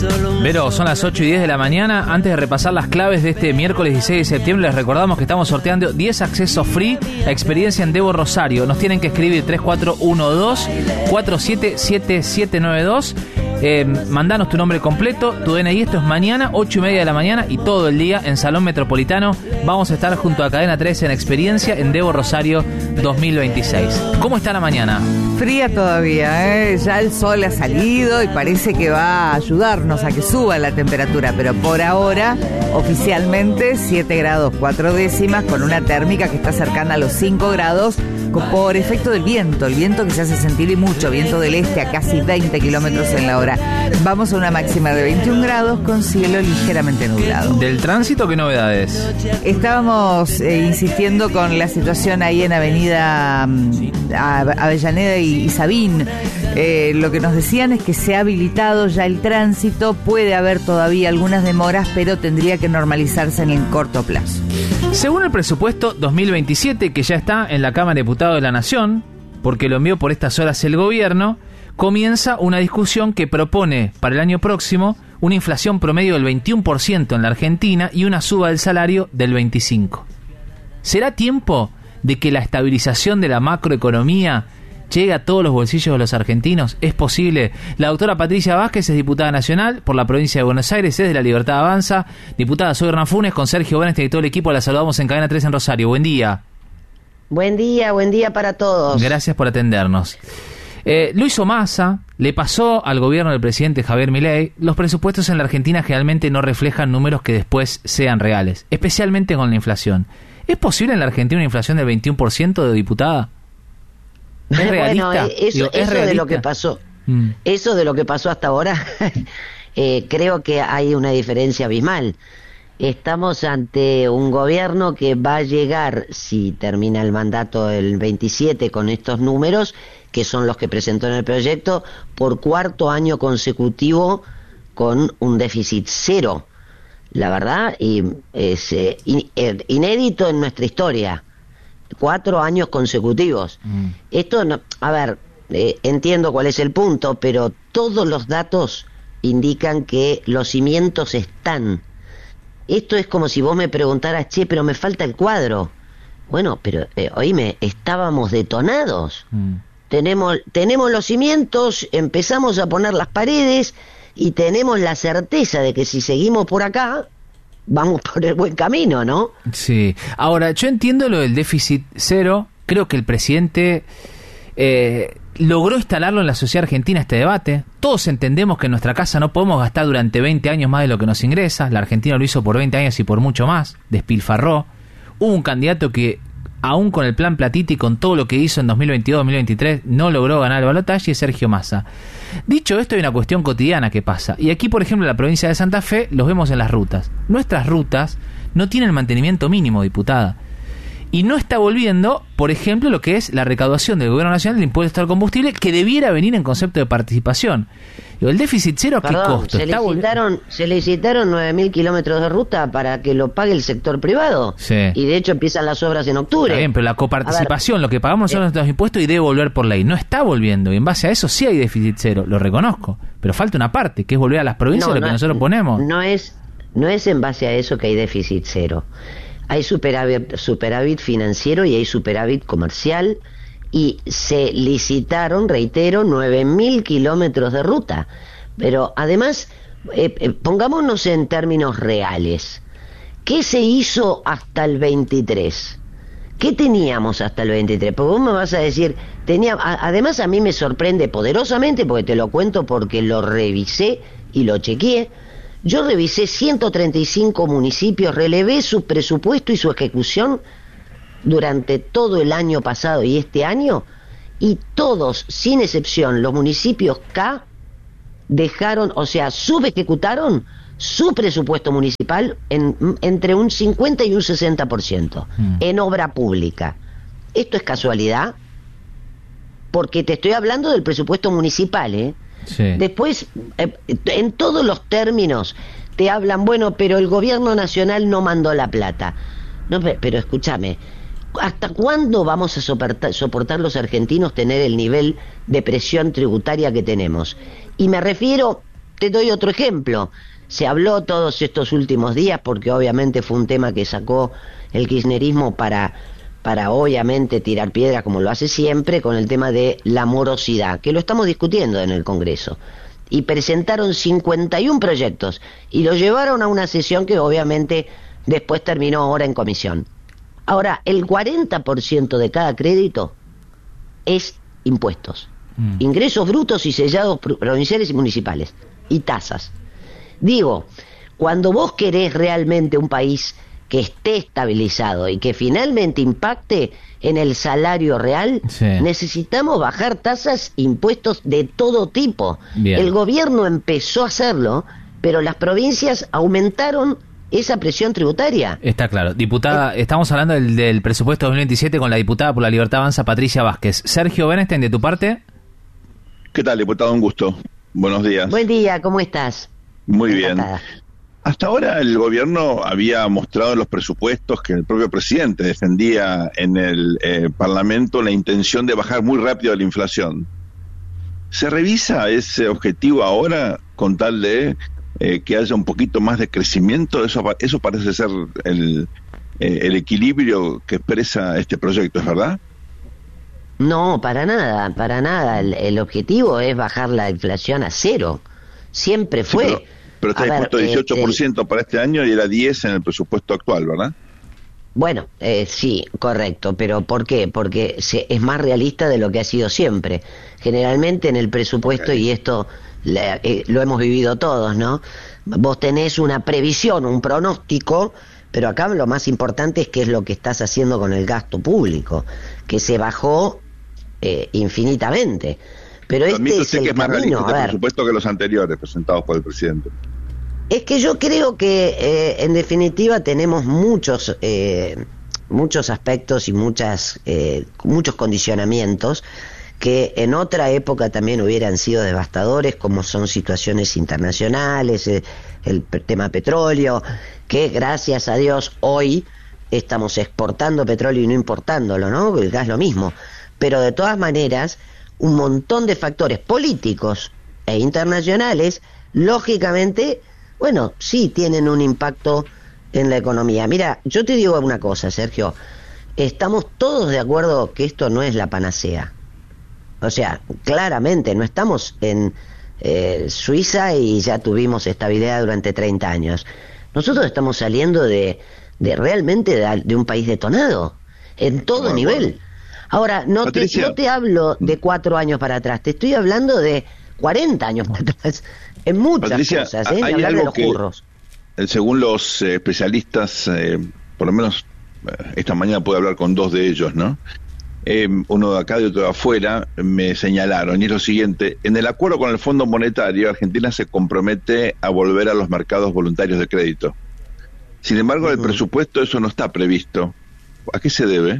Vero, son las 8:10 de la mañana. Antes de repasar las claves de este miércoles 16 de septiembre, les recordamos que estamos sorteando 10 accesos free a experiencia Endeavor Rosario. Nos tienen que escribir 3412-477792. Mandanos tu nombre completo, tu DNI. Esto es mañana, 8:30 de la mañana y todo el día en Salón Metropolitano. Vamos a estar junto a Cadena 13 en experiencia Endeavor Rosario 2026. ¿Cómo está la mañana? Fría todavía, ¿eh? Ya el sol ha salido y parece que va a ayudarnos a que suba la temperatura, pero por ahora, oficialmente, 7 grados 4 décimas, con una térmica que está cercana a los 5 grados, por efecto del viento, el viento que se hace sentir y mucho, viento del este a casi 20 kilómetros en la hora. Vamos a una máxima de 21 grados con cielo ligeramente nublado. ¿Del tránsito qué novedades? Estábamos insistiendo con la situación ahí en Avenida Avellaneda y Sabín. Lo que nos decían es que se ha habilitado ya el tránsito, puede haber todavía algunas demoras, pero tendría que normalizarse en el corto plazo. Según el presupuesto 2027, que ya está en la Cámara de Diputados de la Nación, porque lo envió por estas horas el gobierno, comienza una discusión que propone para el año próximo una inflación promedio del 21% en la Argentina y una suba del salario del 25%. ¿Será tiempo de que la estabilización de la macroeconomía llegue a todos los bolsillos de los argentinos? ¿Es posible? La doctora Patricia Vázquez es diputada nacional por la provincia de Buenos Aires, es de la Libertad Avanza. Diputada, soy Hernán Funes, con Sergio Bernstein y todo el equipo la saludamos en Cadena 3 en Rosario. Buen día. Buen día para todos. Gracias por atendernos. Lo hizo Massa, le pasó al gobierno del presidente Javier Milei. Los presupuestos en la Argentina generalmente no reflejan números que después sean reales, especialmente con la inflación. ¿Es posible en la Argentina una inflación del 21%, de diputada? ¿Es realista? Bueno, eso de lo que pasó, eso de lo que pasó hasta ahora, creo que hay una diferencia abismal. Estamos ante un gobierno que va a llegar, si termina el mandato el 27 con estos números, que son los que presentó en el proyecto, por cuarto año consecutivo con un déficit cero. La verdad, es inédito en nuestra historia. 4 años consecutivos. Esto no, a ver, entiendo cuál es el punto, pero todos los datos indican que los cimientos están. Esto es como si vos me preguntaras, che, pero me falta el cuadro. Bueno, pero oíme, estábamos detonados. Tenemos los cimientos, empezamos a poner las paredes y tenemos la certeza de que si seguimos por acá, vamos por el buen camino, ¿no? Sí. Ahora, yo entiendo lo del déficit cero. Creo que el presidente logró instalarlo en la sociedad argentina, este debate. Todos entendemos que en nuestra casa no podemos gastar durante 20 años más de lo que nos ingresa. La Argentina lo hizo por 20 años y por mucho más. Despilfarró. Hubo un candidato que, aún con el plan Platita y con todo lo que hizo en 2022-2023, no logró ganar el balotaje, y es Sergio Massa. Dicho esto, hay una cuestión cotidiana que pasa. Y aquí, por ejemplo, en la provincia de Santa Fe, los vemos en las rutas. Nuestras rutas no tienen mantenimiento mínimo, diputada. Y no está volviendo, por ejemplo, lo que es la recaudación del Gobierno Nacional del impuesto al combustible, que debiera venir en concepto de participación. El déficit cero, ¿a qué costo? Se licitaron 9.000 kilómetros de ruta para que lo pague el sector privado. Sí. Y de hecho empiezan las obras en octubre. Está bien, pero la coparticipación, lo que pagamos son nuestros impuestos y debe volver por ley. No está volviendo. Y en base a eso sí hay déficit cero, lo reconozco. Pero falta una parte, que es volver a las provincias lo que nosotros ponemos. No es en base a eso que hay déficit cero. Hay superávit financiero y hay superávit comercial, y se licitaron, reitero, 9.000 kilómetros de ruta. Pero además, pongámonos en términos reales. ¿Qué se hizo hasta el 23? ¿Qué teníamos hasta el 23? Porque vos me vas a decir, además a mí me sorprende poderosamente, porque te lo cuento porque lo revisé y lo chequeé. Yo revisé 135 municipios, relevé su presupuesto y su ejecución durante todo el año pasado y este año, y todos, sin excepción, los municipios K dejaron, o sea, subejecutaron su presupuesto municipal entre un 50 y un 60% en obra pública. ¿Esto es casualidad? Porque te estoy hablando del presupuesto municipal, ¿eh? Sí. Después, en todos los términos, te hablan, bueno, pero el gobierno nacional no mandó la plata. No, pero escúchame, ¿hasta cuándo vamos a soportar los argentinos tener el nivel de presión tributaria que tenemos? Y me refiero, te doy otro ejemplo. Se habló todos estos últimos días, porque obviamente fue un tema que sacó el kirchnerismo para obviamente tirar piedra, como lo hace siempre, con el tema de la morosidad, que lo estamos discutiendo en el Congreso. Y presentaron 51 proyectos y lo llevaron a una sesión que obviamente después terminó ahora en comisión. Ahora, el 40% de cada crédito es impuestos. Ingresos brutos y sellados provinciales y municipales. Y tasas. Digo, cuando vos querés realmente un país que esté estabilizado y que finalmente impacte en el salario real, sí, necesitamos bajar tasas, impuestos de todo tipo. Bien. El gobierno empezó a hacerlo, pero las provincias aumentaron esa presión tributaria. Está claro. Diputada, estamos hablando del presupuesto 2027 con la diputada por la Libertad Avanza, Patricia Vázquez. Sergio Bernstein, de tu parte. ¿Qué tal, diputado? Un gusto. Buenos días. Buen día, ¿cómo estás? Muy encantada. Bien. Hasta ahora el gobierno había mostrado en los presupuestos que el propio presidente defendía en el Parlamento la intención de bajar muy rápido la inflación. ¿Se revisa ese objetivo ahora con tal de que haya un poquito más de crecimiento? Eso parece ser el equilibrio que expresa este proyecto, ¿es verdad? No, para nada. El objetivo es bajar la inflación a cero. Siempre fue. Sí, pero está dispuesto 18% para este año y era 10% en el presupuesto actual, ¿verdad? Bueno, sí, correcto. ¿Pero por qué? Porque es más realista de lo que ha sido siempre. Generalmente en el presupuesto, y esto lo hemos vivido todos, ¿no? Vos tenés una previsión, un pronóstico, pero acá lo más importante es qué es lo que estás haciendo con el gasto público, que se bajó infinitamente. Pero este es el camino. Por supuesto que los anteriores presentados por el presidente. Es que yo creo que en definitiva tenemos muchos aspectos y muchos condicionamientos que en otra época también hubieran sido devastadores, como son situaciones internacionales, el tema petróleo, que gracias a Dios hoy estamos exportando petróleo y no importándolo, ¿no? El gas lo mismo. Pero de todas maneras, un montón de factores políticos e internacionales, lógicamente, bueno, sí tienen un impacto en la economía. Mira, yo te digo una cosa, Sergio, estamos todos de acuerdo que esto no es la panacea. O sea, claramente no estamos en Suiza y ya tuvimos estabilidad durante 30 años. Nosotros estamos saliendo de realmente de un país detonado, en todo nivel. Ahora, no te hablo de 4 años para atrás, te estoy hablando de 40 años para atrás, en muchas cosas, hay hablar algo de los curros. Según los especialistas, por lo menos esta mañana pude hablar con 2 de ellos, ¿no? Uno de acá y otro de afuera, me señalaron, y es lo siguiente: en el acuerdo con el Fondo Monetario, Argentina se compromete a volver a los mercados voluntarios de crédito. Sin embargo, en el presupuesto eso no está previsto. ¿A qué se debe?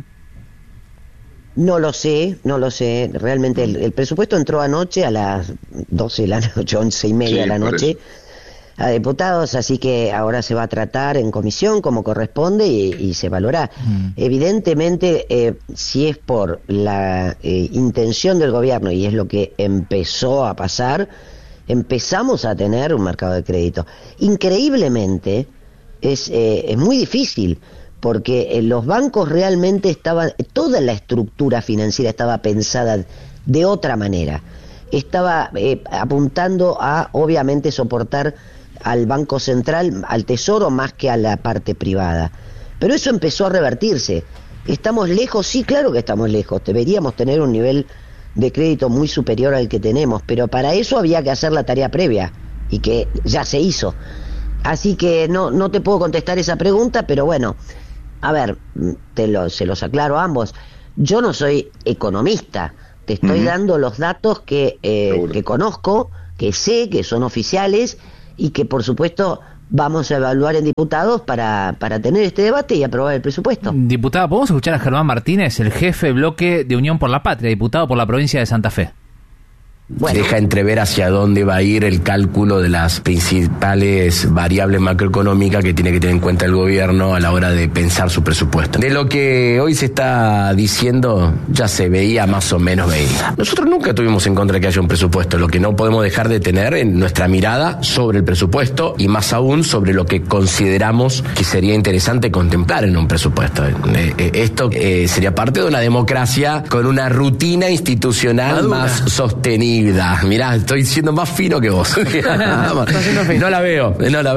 No lo sé. Realmente el presupuesto entró anoche a las 12 de la noche, 11:30 de la noche, a diputados, así que ahora se va a tratar en comisión como corresponde y se valorará. Evidentemente, si es por la intención del gobierno, y es lo que empezó a pasar, empezamos a tener un mercado de crédito. Increíblemente, es muy difícil, porque los bancos realmente toda la estructura financiera estaba pensada de otra manera. Estaba apuntando a, obviamente, soportar al Banco Central, al Tesoro, más que a la parte privada. Pero eso empezó a revertirse. ¿Estamos lejos? Sí, claro que estamos lejos. Deberíamos tener un nivel de crédito muy superior al que tenemos, pero para eso había que hacer la tarea previa, y que ya se hizo. Así que no te puedo contestar esa pregunta, pero bueno, a ver, se los aclaro a ambos. Yo no soy economista, te estoy dando los datos que conozco, que sé, que son oficiales, y que por supuesto vamos a evaluar en diputados para tener este debate y aprobar el presupuesto. Diputada, ¿podemos escuchar a Germán Martínez, el jefe de bloque de Unión por la Patria, diputado por la provincia de Santa Fe? Bueno. Deja entrever hacia dónde va a ir el cálculo de las principales variables macroeconómicas que tiene que tener en cuenta el gobierno a la hora de pensar su presupuesto. De lo que hoy se está diciendo, ya se veía más o menos venir. Nosotros nunca estuvimos en contra de que haya un presupuesto. Lo que no podemos dejar de tener en nuestra mirada sobre el presupuesto y más aún sobre lo que consideramos que sería interesante contemplar en un presupuesto. Esto sería parte de una democracia con una rutina institucional más sostenida. Mirá, estoy siendo más fino que vos. No la veo.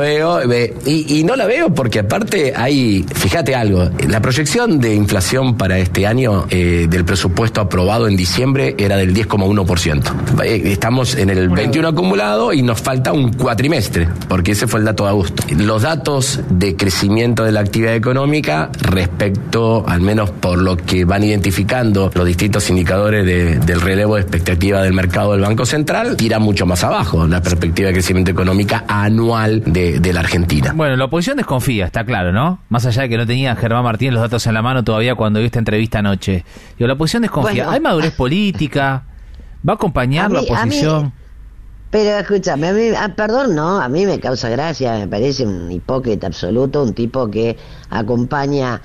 Y no la veo porque aparte hay, fíjate algo, la proyección de inflación para este año del presupuesto aprobado en diciembre era del 10,1%. Estamos en el 21 acumulado y nos falta un cuatrimestre, porque ese fue el dato de agosto. Los datos de crecimiento de la actividad económica respecto, al menos por lo que van identificando los distintos indicadores del relevo de expectativa del mercado del Banco Central, tira mucho más abajo la perspectiva de crecimiento económica anual de la Argentina. Bueno, la oposición desconfía, está claro, ¿no? Más allá de que no tenía Germán Martínez los datos en la mano todavía cuando dio esta entrevista anoche. Digo, la oposición desconfía. Bueno. ¿Hay madurez política? ¿Va a acompañar la oposición? Pero escúchame, a mí me causa gracia, me parece un hipócrita absoluto, un tipo que acompañó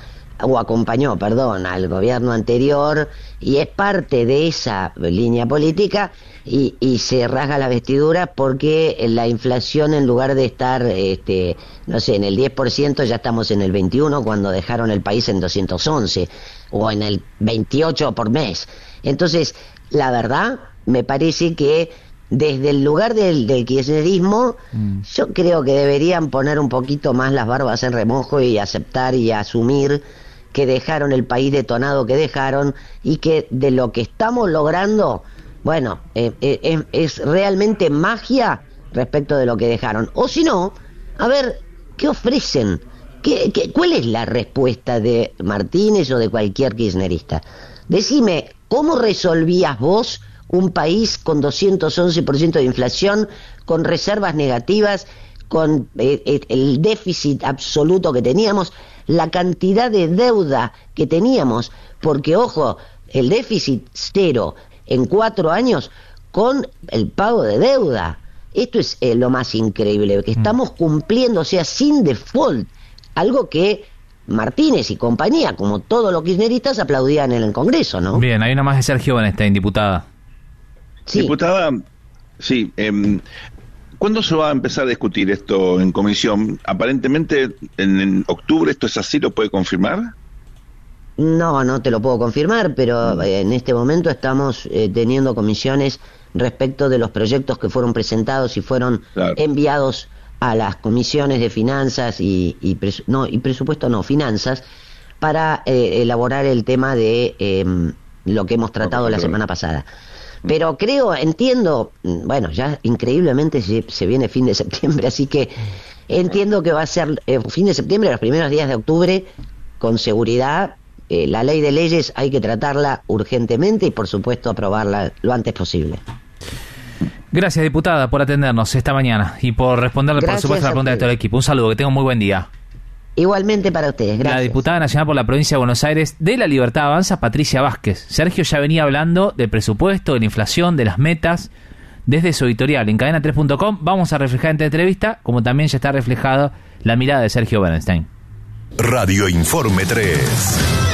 al gobierno anterior y es parte de esa línea política y se rasga la vestidura porque la inflación, en lugar de estar en el 10%, ya estamos en el 21% cuando dejaron el país en 211 o en el 28 por mes. Entonces, la verdad, me parece que desde el lugar del kirchnerismo, yo creo que deberían poner un poquito más las barbas en remojo y aceptar y asumir que dejaron el país detonado que dejaron y que de lo que estamos logrando, bueno, es realmente magia respecto de lo que dejaron. O si no, a ver, ¿qué ofrecen? ¿Cuál es la respuesta de Martínez o de cualquier kirchnerista? Decime, ¿cómo resolvías vos un país con 211% de inflación, con reservas negativas, con el déficit absoluto que teníamos, la cantidad de deuda que teníamos? Porque, ojo, el déficit cero en 4 años con el pago de deuda. Esto es lo más increíble, que estamos cumpliendo, o sea, sin default, algo que Martínez y compañía, como todos los kirchneristas, aplaudían en el Congreso, ¿no? Bien, hay una más de Sergio Bernstein, diputada. Sí. Diputada, sí, ¿cuándo se va a empezar a discutir esto en comisión? Aparentemente en octubre, ¿esto es así? ¿Lo puede confirmar? No te lo puedo confirmar, pero en este momento estamos teniendo comisiones respecto de los proyectos que fueron presentados y fueron enviados a las comisiones de finanzas finanzas, para elaborar el tema de lo que hemos tratado la semana pasada. Pero entiendo, bueno, ya increíblemente se viene fin de septiembre, así que entiendo que va a ser fin de septiembre, los primeros días de octubre, con seguridad. La ley de leyes hay que tratarla urgentemente y, por supuesto, aprobarla lo antes posible. Gracias, diputada, por atendernos esta mañana y por responderle, por supuesto, a la pregunta de todo el equipo. Un saludo, que tenga un muy buen día. Igualmente para ustedes, gracias. La diputada nacional por la provincia de Buenos Aires de La Libertad Avanza, Patricia Vázquez. Sergio ya venía hablando del presupuesto, de la inflación, de las metas, desde su editorial en cadena3.com. Vamos a reflejar en esta entrevista, como también ya está reflejada la mirada de Sergio Bernstein. Radio Informe 3.